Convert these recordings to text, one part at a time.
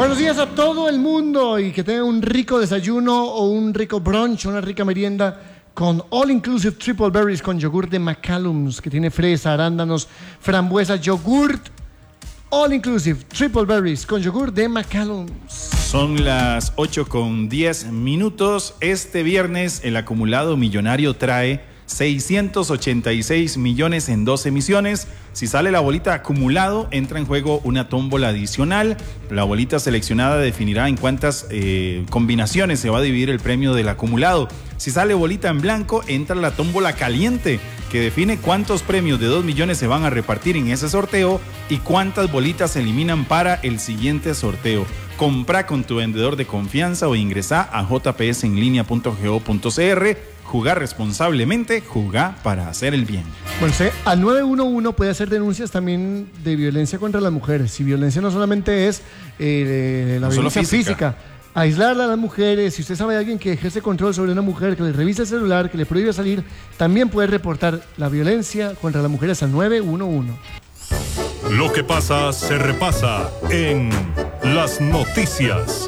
Buenos días a todo el mundo y que tengan un rico desayuno o un rico brunch, una rica merienda con All Inclusive Triple Berries con yogur de McCallum's, que tiene fresa, arándanos, frambuesa, yogurt. All Inclusive Triple Berries con yogur de McCallum's. Son las 8:10. Este viernes el acumulado millonario trae 686 millones en 2 emisiones. Si sale la bolita acumulado, entra en juego una tómbola adicional. La bolita seleccionada definirá en cuántas combinaciones se va a dividir el premio del acumulado. Si sale bolita en blanco, entra la tómbola caliente, que define cuántos premios de 2 millones se van a repartir en ese sorteo y cuántas bolitas se eliminan para el siguiente sorteo. Compra con tu vendedor de confianza o ingresa a jpsenlinea.go.cr. Jugar responsablemente, jugar para hacer el bien. Bueno, al 911 puede hacer denuncias también de violencia contra las mujeres. Y violencia no solamente es la violencia física. Aislarla a las mujeres. Si usted sabe de alguien que ejerce control sobre una mujer, que le revisa el celular, que le prohíbe salir, también puede reportar la violencia contra las mujeres al 911. Lo que pasa se repasa en las noticias.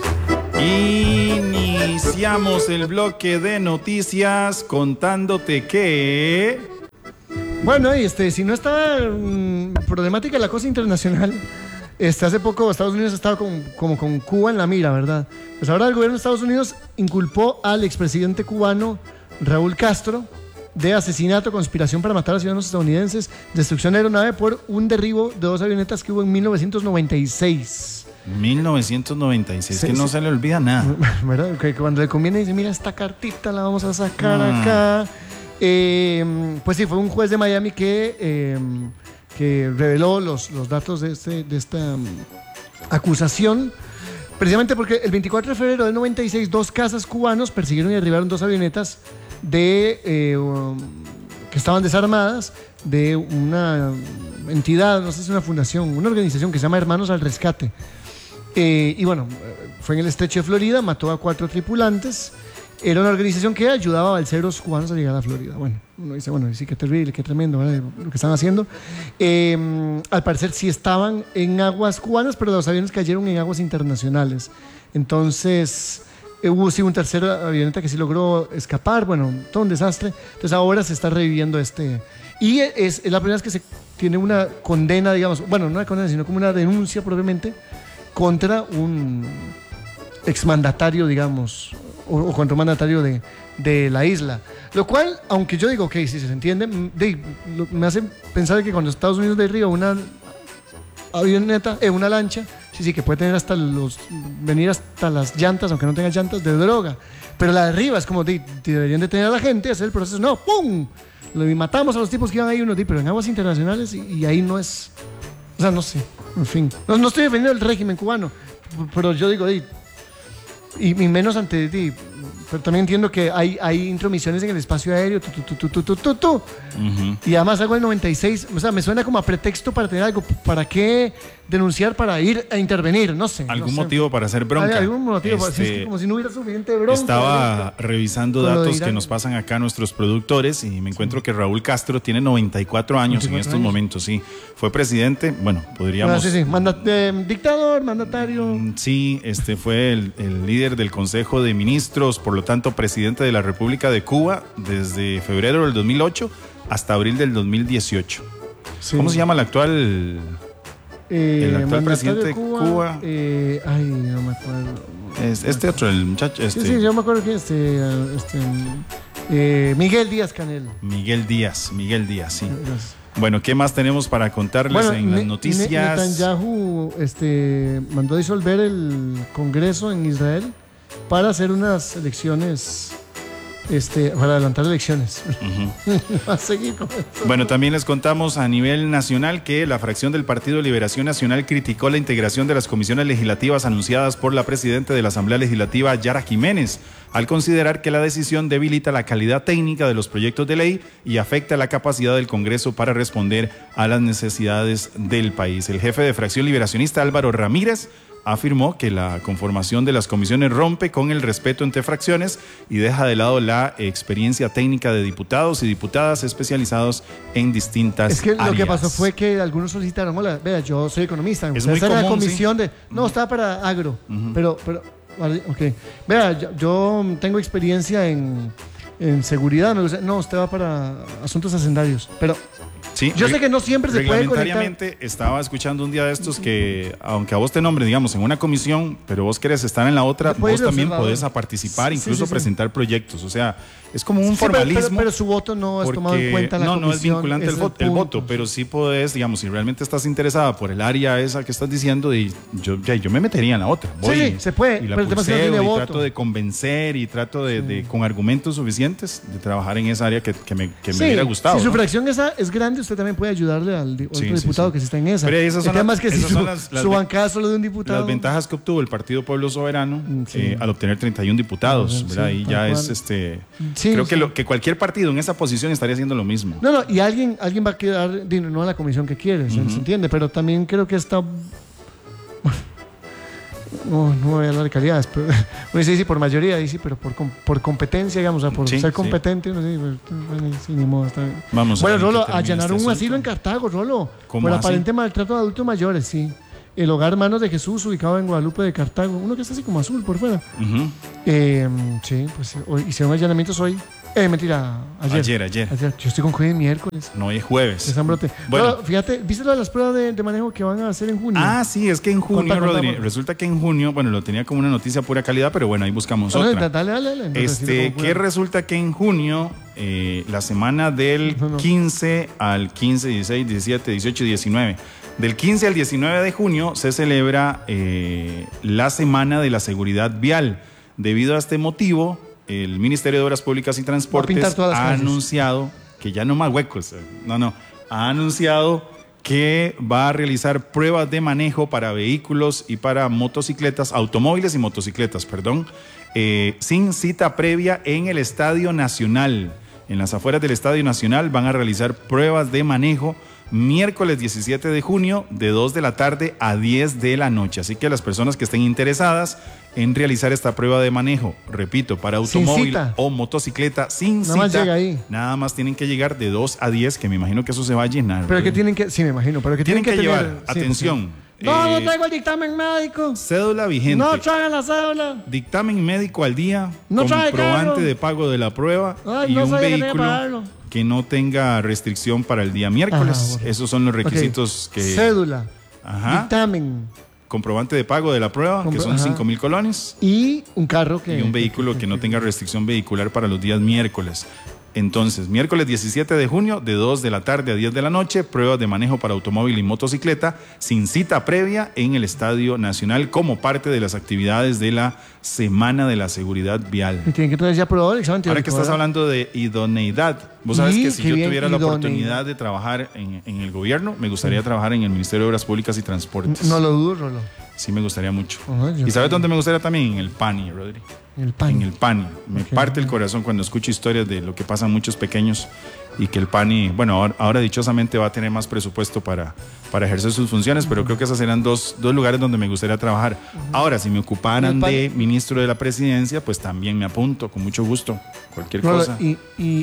Iniciamos el bloque de noticias contándote que... Bueno, si no está problemática la cosa internacional, hace poco Estados Unidos estaba como con Cuba en la mira, ¿verdad? Pues ahora el gobierno de Estados Unidos inculpó al expresidente cubano Raúl Castro de asesinato, conspiración para matar a ciudadanos estadounidenses, destrucción de aeronave por un derribo de 2 avionetas que hubo en 1996. 1996, sí, que no se le olvida nada. ¿Verdad? Que cuando le conviene dice, mira, esta cartita la vamos a sacar acá. Pues sí, fue un juez de Miami que reveló los datos de esta acusación, precisamente porque el 24 de febrero del 96 2 cazas cubanos persiguieron y derribaron 2 avionetas que estaban desarmadas de una entidad, no sé si es una fundación, una organización que se llama Hermanos al Rescate. Y bueno, fue en el estrecho de Florida, mató a 4 tripulantes. Era una organización que ayudaba a balseros cubanos a llegar a Florida. Bueno, uno dice, bueno, sí, qué terrible, qué tremendo, ¿verdad? Lo que están haciendo. Al parecer sí estaban en aguas cubanas, pero los aviones cayeron en aguas internacionales. Entonces, hubo sí un tercer avioneta que sí logró escapar. Bueno, todo un desastre. Entonces ahora se está reviviendo y es la primera vez que se tiene una condena, digamos, bueno, no una condena, sino como una denuncia propiamente contra un exmandatario, digamos, o contra un mandatario de la isla. Lo cual, aunque yo digo, ok, si se entiende, me hace pensar que cuando Estados Unidos derriba una avioneta, una lancha, sí, que puede tener venir hasta las llantas, aunque no tenga llantas, de droga. Pero la de arriba es como, deberían detener a la gente, hacer el proceso, no, ¡pum! Matamos a los tipos que iban ahí, pero en aguas internacionales y ahí no es, o sea, no sé, en fin. No estoy defendiendo el régimen cubano, pero yo digo, y menos ante pero también entiendo que hay intromisiones en el espacio aéreo, y además algo del 96, o sea, me suena como a pretexto para tener algo, ¿para qué denunciar? Para ir a intervenir, no sé. ¿Algún motivo para hacer bronca? ¿Algún motivo? Como si no hubiera suficiente bronca. Estaba revisando datos que nos pasan acá nuestros productores y me encuentro que Raúl Castro tiene 94 años en estos momentos, sí. Fue presidente, bueno, podríamos... dictador, mandatario. Sí, fue el líder del Consejo de Ministros, por lo tanto, presidente de la República de Cuba desde febrero del 2008 hasta abril del 2018. Sí. ¿Cómo se llama el actual presidente de Cuba? No me acuerdo. Otro, el muchacho. Sí, yo me acuerdo que Miguel Díaz-Canel. Miguel Díaz, sí. Bueno, ¿qué más tenemos para contarles en las noticias? Netanyahu mandó disolver el Congreso en Israel para hacer unas elecciones, para adelantar elecciones. Va a seguir con esto. Bueno, también les contamos a nivel nacional que la fracción del Partido de Liberación Nacional criticó la integración de las comisiones legislativas anunciadas por la presidenta de la Asamblea Legislativa, Yara Jiménez, al considerar que la decisión debilita la calidad técnica de los proyectos de ley y afecta la capacidad del Congreso para responder a las necesidades del país. El jefe de fracción liberacionista, Álvaro Ramírez, afirmó que la conformación de las comisiones rompe con el respeto entre fracciones y deja de lado la experiencia técnica de diputados y diputadas especializados en distintas áreas. Es que lo que pasó fue que algunos solicitaron, hola, vea, yo soy economista, es usted muy está en la común, comisión sí. de... No, estaba para agro, pero vale, ok. Vea, yo tengo experiencia en seguridad, no, usted va para asuntos hacendarios, pero... Sí, yo sé que no siempre se puede conectar. Reglamentariamente estaba escuchando un día de estos que, aunque a vos te nombren, digamos, en una comisión, pero vos querés estar en la otra, vos también podés participar, incluso presentar proyectos. O sea, es como un formalismo. Pero su voto no es tomado en cuenta en la comisión. No es vinculante el voto, pero sí podés, digamos, si realmente estás interesada por el área esa que estás diciendo, y yo me metería en la otra. Sí, se puede, y la pero el tema es que no tiene voto. trato de convencer y trato de con argumentos suficientes, de trabajar en esa área que me hubiera gustado. Si su fracción es grande, usted también puede ayudarle al otro diputado que sí está en esa. Pero esas son el tema es que si su bancada solo de un diputado. Las ventajas que obtuvo el Partido Pueblo Soberano al obtener 31 diputados, ¿verdad? Ahí ya es creo que cualquier partido en esa posición estaría haciendo lo mismo. No, y alguien va a quedar no a la comisión que quiere, ¿se entiende? Pero también creo que está... No voy a hablar de calidades, pero uno dice por mayoría, dice, pero por competencia, digamos, o sea, por ser competente, no sé, ni modo, está bien. Vamos bueno, Rolo, allanaron un asilo en Cartago, Rolo, por aparente maltrato de adultos mayores, sí. El Hogar Manos de Jesús, ubicado en Guadalupe de Cartago, uno que está así como azul por fuera. Sí, pues hicieron allanamientos hoy. Mentira, ayer. Yo estoy con jueves miércoles. No, hoy es jueves. Es hambrote. Bueno, fíjate, ¿viste lo de las pruebas de manejo que van a hacer en junio? Ah, sí, es que en junio, Rodri, resulta que en junio, bueno, lo tenía como una noticia pura calidad, pero bueno, ahí buscamos otra. Dale. Que resulta que en junio, la semana del 15 al 15, 16, 17, 18 y 19, del 15 al 19 de junio se celebra la Semana de la Seguridad Vial. Debido a este motivo, el Ministerio de Obras Públicas y Transportes ha anunciado que ya no más huecos, ha anunciado que va a realizar pruebas de manejo para vehículos y para motocicletas, automóviles y motocicletas, sin cita previa en el Estadio Nacional. En las afueras del Estadio Nacional van a realizar pruebas de manejo miércoles 17 de junio de 2 de la tarde a 10 de la noche. Así que las personas que estén interesadas en realizar esta prueba de manejo, repito, para automóvil o motocicleta sin cita, nada más tienen que llegar de 2 a 10, que me imagino que eso se va a llenar. Pero que tienen que, sí me imagino, pero que tienen que llevar, atención. No traigo el dictamen médico. Cédula vigente. No traigan la cédula. Dictamen médico al día, comprobante de pago de la prueba y un vehículo que no tenga restricción para el día miércoles. Esos son los requisitos que... Cédula, dictamen, comprobante de pago de la prueba, que son 5,000 colones. Y un carro que... Y un vehículo que no tenga restricción vehicular para los días miércoles. Entonces, miércoles 17 de junio, de 2 de la tarde a 10 de la noche, pruebas de manejo para automóvil y motocicleta, sin cita previa en el Estadio Nacional, como parte de las actividades de la Semana de la Seguridad Vial. Y tienen que traer ya probado el examen teórico. Ahora que estás hablando de idoneidad, vos sabes que si yo tuviera la oportunidad de trabajar en el gobierno, me gustaría trabajar en el Ministerio de Obras Públicas y Transportes. No lo dudo, Rolo. Sí, me gustaría mucho. ¿Y sabes dónde me gustaría también? En el PANI, Rodri. En el PANI. Me parte el corazón cuando escucho historias de lo que pasan muchos pequeños y que el PANI, bueno, ahora dichosamente va a tener más presupuesto para ejercer sus funciones, pero creo que esos serán dos lugares donde me gustaría trabajar. Ahora, si me ocuparan de ministro de la presidencia, pues también me apunto, con mucho gusto, cualquier cosa. Y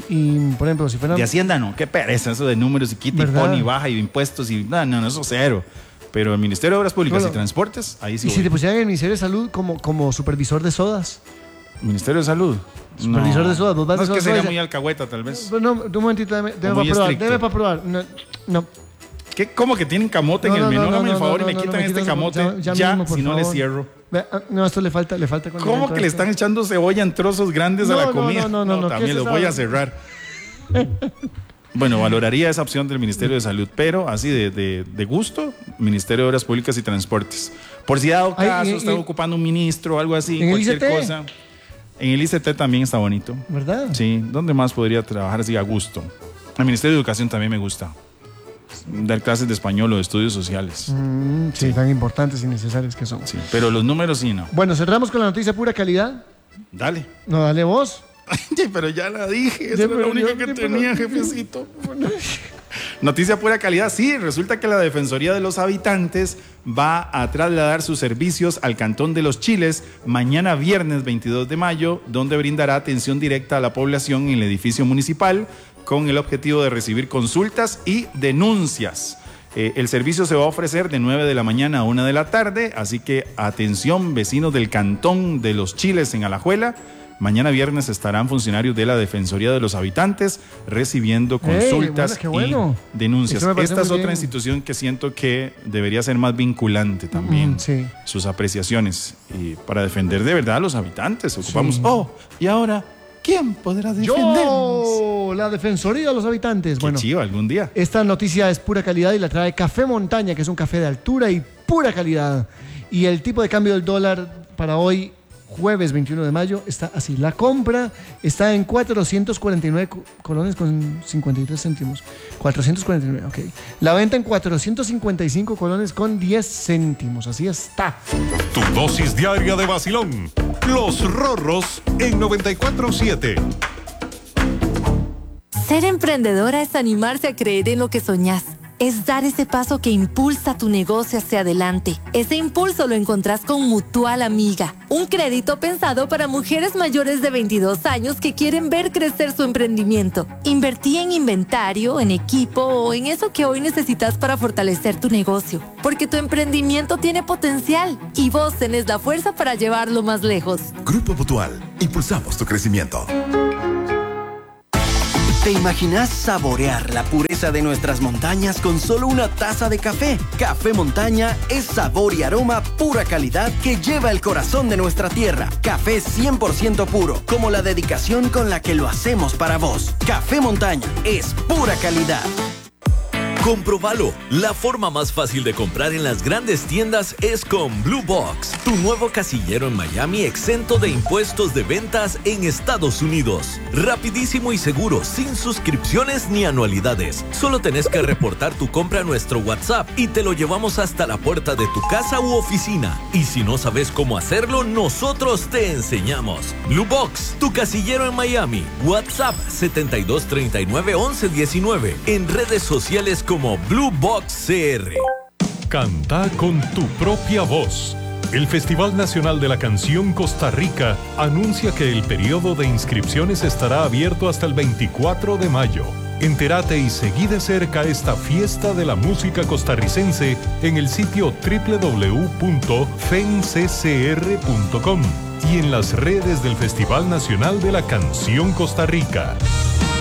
por ejemplo, si fuera... De Hacienda no, qué pereza eso de números y quita y pone y baja y impuestos y no, eso cero. Pero el Ministerio de Obras Públicas y Transportes, ahí sí. ¿Y si te pusieran en el Ministerio de Salud como supervisor de sodas? ¿Ministerio de Salud? Supervisor de sodas. No, es que sería muy alcahueta, tal vez. No, un momentito, déme para probar. No. ¿Qué? ¿Cómo que tienen camote en el menú? Hágame el favor y me quitan este camote ya mismo, si no le cierro. No, esto le falta. ¿Cómo que le están echando cebolla en trozos grandes a la comida? No, también los voy a cerrar. Bueno, valoraría esa opción del Ministerio de Salud, pero así de gusto, Ministerio de Obras Públicas y Transportes. Por si dado caso están ocupando un ministro o algo así, cualquier cosa. En el ICT también está bonito. ¿Verdad? Sí, ¿dónde más podría trabajar así a gusto? El Ministerio de Educación también me gusta. Dar clases de español o de estudios sociales. Sí, tan importantes y necesarios que son. Sí, pero los números sí, no. Bueno, cerramos con la noticia pura calidad. Dale. No, dale vos. Pero ya la dije, esa era la única que tenía, jefecito. Noticia pura calidad, sí, resulta que la Defensoría de los Habitantes va a trasladar sus servicios al Cantón de Los Chiles mañana viernes 22 de mayo, donde brindará atención directa a la población en el edificio municipal con el objetivo de recibir consultas y denuncias. El servicio se va a ofrecer de 9 de la mañana a 1 de la tarde, así que atención vecinos del Cantón de Los Chiles en Alajuela. Mañana viernes estarán funcionarios de la Defensoría de los Habitantes recibiendo consultas y denuncias. Esta es otra institución que siento que debería ser más vinculante también. Sí. Sus apreciaciones para defender de verdad a los habitantes. Ocupamos, y ahora, ¿quién podrá defendernos? Yo, la Defensoría de los Habitantes. Qué chivo, algún día. Esta noticia es pura calidad y la trae Café Montaña, que es un café de altura y pura calidad. Y el tipo de cambio del dólar para hoy, jueves 21 de mayo, está así. La compra está en 449 colones con 53 céntimos. 449, ok. La venta en 455 colones con 10 céntimos. Así está. Tu dosis diaria de vacilón. Los Rorros en 94.7. Ser emprendedora es animarse a creer en lo que soñás. Es dar ese paso que impulsa tu negocio hacia adelante. Ese impulso lo encontrás con Mutual Amiga, un crédito pensado para mujeres mayores de 22 años que quieren ver crecer su emprendimiento. Invertí en inventario, en equipo o en eso que hoy necesitas para fortalecer tu negocio. Porque tu emprendimiento tiene potencial y vos tenés la fuerza para llevarlo más lejos. Grupo Mutual, impulsamos tu crecimiento. ¿Te imaginas saborear la pureza de nuestras montañas con solo una taza de café? Café Montaña es sabor y aroma pura calidad que lleva el corazón de nuestra tierra. Café 100% puro, como la dedicación con la que lo hacemos para vos. Café Montaña es pura calidad. Comprobalo. La forma más fácil de comprar en las grandes tiendas es con Blue Box, tu nuevo casillero en Miami exento de impuestos de ventas en Estados Unidos. Rapidísimo y seguro, sin suscripciones ni anualidades. Solo tenés que reportar tu compra a nuestro WhatsApp y te lo llevamos hasta la puerta de tu casa u oficina. Y si no sabes cómo hacerlo, nosotros te enseñamos. Blue Box, tu casillero en Miami. WhatsApp 7239-1119. En redes sociales como Blue Box CR. Canta con tu propia voz. El Festival Nacional de la Canción Costa Rica anuncia que el periodo de inscripciones estará abierto hasta el 24 de mayo. Entérate y seguí de cerca esta fiesta de la música costarricense en el sitio www.fenccr.com y en las redes del Festival Nacional de la Canción Costa Rica.